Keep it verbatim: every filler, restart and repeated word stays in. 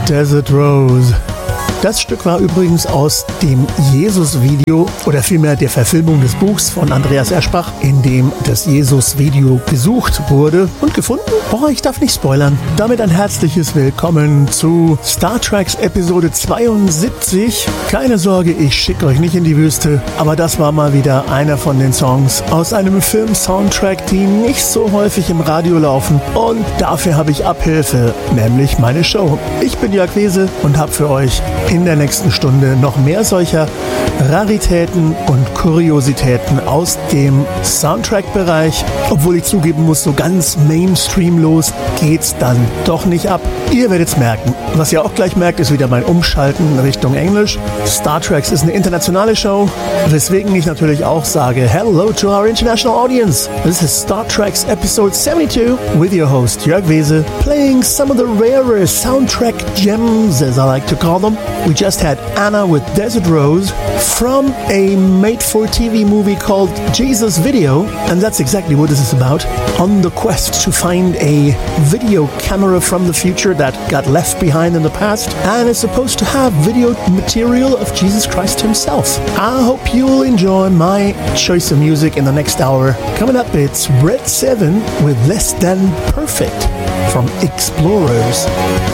Desert Rose. Das Stück war übrigens aus dem Jesus-Video oder vielmehr der Verfilmung des Buchs von Andreas Eschbach, in dem das Jesus-Video besucht wurde und gefunden. Oh, ich darf nicht spoilern. Damit ein herzliches Willkommen zu Star Trek Episode zweiundsiebzig. Keine Sorge, ich schicke euch nicht in die Wüste, aber das war mal wieder einer von den Songs aus einem Film-Soundtrack, die nicht so häufig im Radio laufen, und dafür habe ich Abhilfe, nämlich meine Show. Ich bin Jörg Wese und habe für euch in der nächsten Stunde noch mehr solcher Raritäten und Kuriositäten aus dem Soundtrack-Bereich. Obwohl ich zugeben muss, so ganz mainstreamlos geht's dann doch nicht ab. Ihr werdet's merken. Was ihr auch gleich merkt, ist wieder mein Umschalten Richtung Englisch. Star Trek ist eine internationale Show, weswegen ich natürlich auch sage Hello to our international audience. This is Star Trek's episode seventy-two with your host Jörg Wese, playing some of the rarer soundtrack gems, as I like to call them. We just had Anna with Desert Rose from a made-for-T V movie called Jesus Video, and that's exactly what this is about. On the quest to find a video camera from the future that got left behind in the past and is supposed to have video material of Jesus Christ himself. I hope you'll enjoy my choice of music in the next hour. Coming up, it's Red seven with Less Than Perfect from Explorers.